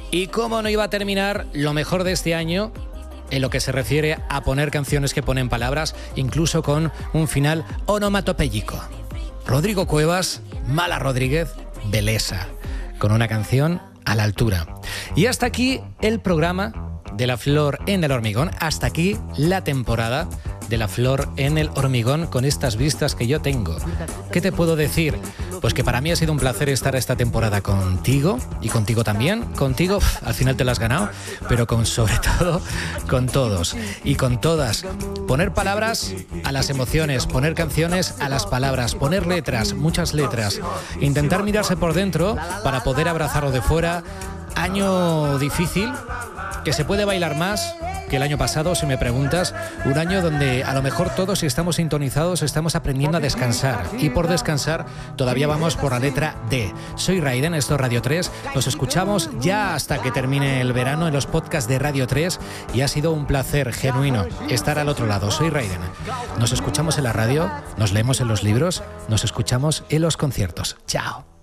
Y cómo no iba a terminar lo mejor de este año en lo que se refiere a poner canciones que ponen palabras, incluso con un final onomatopéyico. Rodrigo Cuevas, Mala Rodríguez, Belesa, con una canción a la altura. Y hasta aquí el programa de La Flor en el Hormigón, hasta aquí la temporada de La Flor en el Hormigón con estas vistas que yo tengo. ¿Qué te puedo decir? Pues que para mí ha sido un placer estar esta temporada contigo y contigo también. Contigo, al final te lo has ganado, pero sobre todo con todos y con todas. Poner palabras a las emociones, poner canciones a las palabras, poner letras, muchas letras. Intentar mirarse por dentro para poder abrazarlo de fuera. Año difícil, que se puede bailar más que el año pasado, si me preguntas. Un año donde a lo mejor todos, si estamos sintonizados, estamos aprendiendo a descansar. Y por descansar, todavía vamos por la letra D. Soy Raiden, esto es Radio 3. Nos escuchamos ya hasta que termine el verano en los podcasts de Radio 3. Y ha sido un placer genuino estar al otro lado. Soy Raiden. Nos escuchamos en la radio, nos leemos en los libros, nos escuchamos en los conciertos. Chao.